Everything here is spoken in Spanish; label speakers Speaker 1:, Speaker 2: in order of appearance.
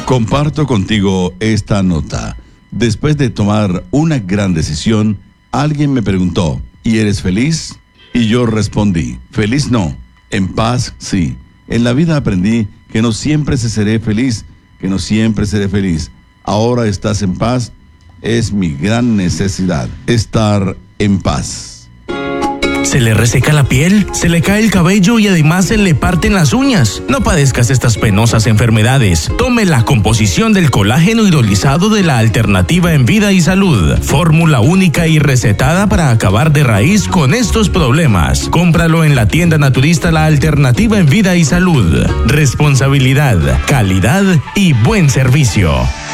Speaker 1: Comparto contigo esta nota. Después de tomar una gran decisión, alguien me preguntó, ¿y eres feliz? Y yo respondí, feliz no, en paz sí. En la vida aprendí que no siempre seré feliz, Ahora estás en paz, es mi gran necesidad, estar en paz.
Speaker 2: ¿Se le reseca la piel? ¿Se le cae el cabello y además se le parten las uñas? No padezcas estas penosas enfermedades. Tome la composición del colágeno hidrolizado de la Alternativa en Vida y Salud. Fórmula única y recetada para acabar de raíz con estos problemas. Cómpralo en la tienda naturista La Alternativa en Vida y Salud. Responsabilidad, calidad y buen servicio.